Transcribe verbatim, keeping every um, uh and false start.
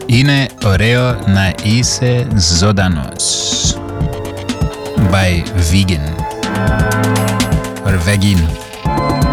Είναι ωραίο να είσαι ζωντανός. By Vegan or Vegan.